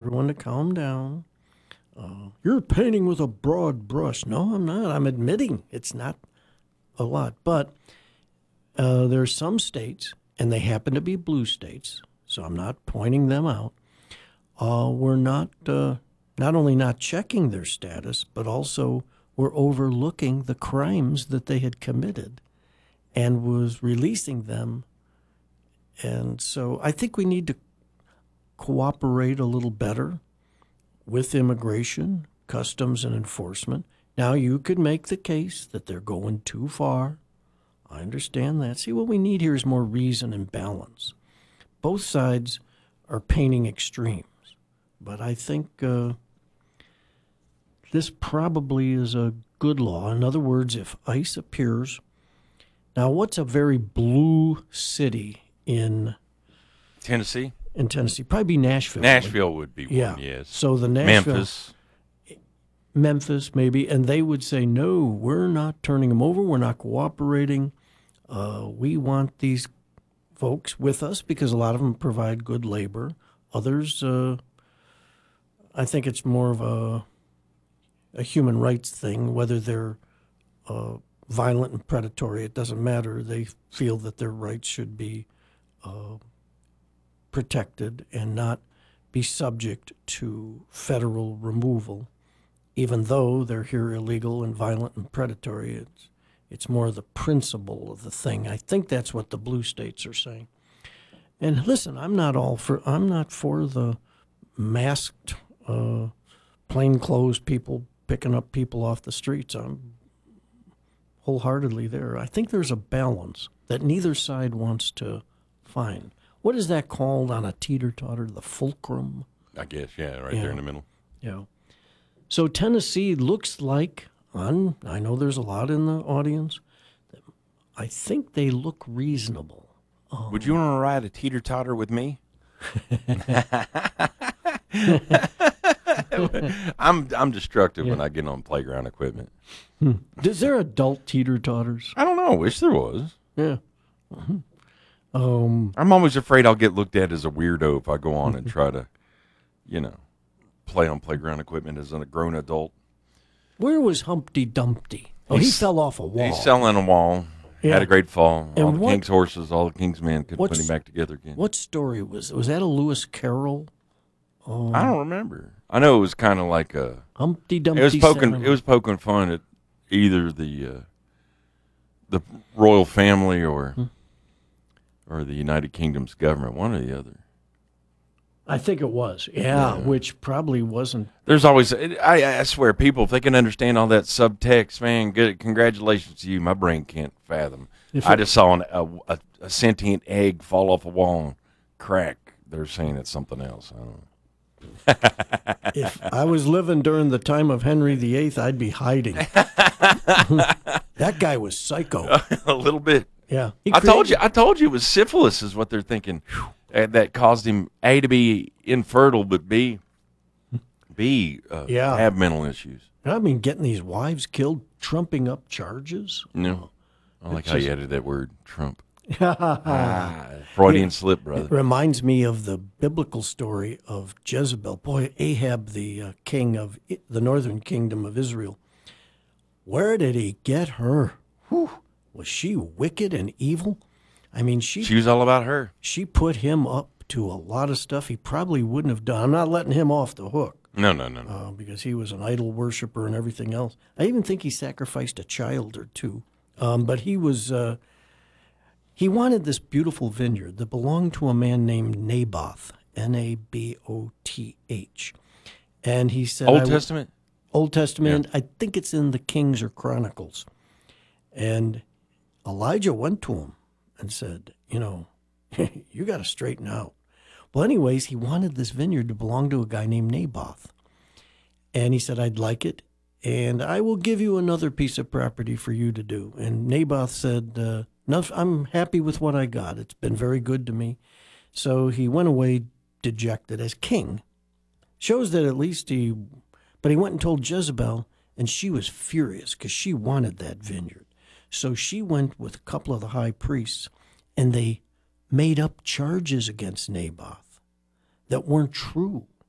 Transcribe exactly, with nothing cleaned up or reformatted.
everyone to calm down. Uh, you're painting with a broad brush. No, I'm not. I'm admitting it's not a lot. But uh, there are some states, and they happen to be blue states, so I'm not pointing them out. Uh, we're not uh, not only not checking their status, but also we're overlooking the crimes that they had committed and was releasing them. And so I think we need to cooperate a little better with immigration, customs, and enforcement. Now, you could make the case that they're going too far. I understand that. See, what we need here is more reason and balance. Both sides are painting extremes, but I think uh, this probably is a good law. In other words, if ICE appears... Now, what's a very blue city in... Tennessee? In Tennessee. Probably be Nashville. Nashville would be one, yeah. yes. So the Nashville... Memphis. Memphis, maybe. And they would say, no, we're not turning them over. We're not cooperating. Uh, we want these folks with us because a lot of them provide good labor. Others, uh, I think it's more of a, a human rights thing, whether they're uh, violent and predatory. It doesn't matter. They feel that their rights should be uh, protected and not be subject to federal removal, even though they're here illegal and violent and predatory. It's, it's more the principle of the thing. I think that's what the blue states are saying. And listen, I'm not all for, I'm not for the masked, uh, plainclothes people picking up people off the streets. I'm wholeheartedly there. I think there's a balance that neither side wants to find. What is that called on a teeter-totter? The fulcrum? I guess, yeah, right yeah. there in the middle. Yeah. So Tennessee looks like, on, I know there's a lot in the audience, I think they look reasonable. Um, Would you want to ride a teeter-totter with me? I'm I'm destructive yeah. when I get on playground equipment. Hmm. Is there adult teeter-totters? I don't know. I wish there was. Yeah. Mm-hmm. Um, I'm always afraid I'll get looked at as a weirdo if I go on and try to, you know, play on playground equipment as a grown adult. Where was Humpty Dumpty? Oh, He's, he fell off a wall. He fell on a wall. Yeah. Had a great fall. And all the what, king's horses, all the king's men could put him back together again. What story was was that? A Lewis Carroll? Um, I don't remember. I know it was kind of like a Humpty Dumpty. It was poking. Salmon. It was poking fun at either the uh, the royal family or hmm. or the United Kingdom's government, one or the other. I think it was, yeah, yeah. which probably wasn't. There's always, I, I swear, people, if they can understand all that subtext, man, good, congratulations to you. My brain can't fathom. If I it, just saw an, a, a, a sentient egg fall off a wall and crack. They're saying it's something else. I don't know. If I was living during the time of Henry the Eighth, I'd be hiding. That guy was psycho. A little bit. Yeah. I told you. I told you it was syphilis is what they're thinking. And that caused him, A, to be infertile, but B, B uh, yeah. have mental issues. I mean, getting these wives killed, trumping up charges. No. I like it's how just... you added that word, Trump. ah, Freudian it, slip, brother. It reminds me of the biblical story of Jezebel. Boy, Ahab, the uh, king of the northern kingdom of Israel. Where did he get her? Whew. Was she wicked and evil? I mean, she... She was all about her. She put him up to a lot of stuff he probably wouldn't have done. I'm not letting him off the hook. No, no, no, no. Uh, because he was an idol worshiper and everything else. I even think he sacrificed a child or two. Um, but he was... Uh, he wanted this beautiful vineyard that belonged to a man named Naboth, N A B O T H. And he said... Old Testament? Old Testament. Yeah. I think it's in the Kings or Chronicles. And Elijah went to him and said, you know, you got to straighten out. Well, anyways, he wanted this vineyard to belong to a guy named Naboth. And he said, I'd like it, and I will give you another piece of property for you to do. And Naboth said, uh, no, I'm happy with what I got. It's been very good to me. So he went away dejected as king. Shows that at least he, but he went and told Jezebel, and she was furious because she wanted that vineyard. So she went with a couple of the high priests, and they made up charges against Naboth that weren't true.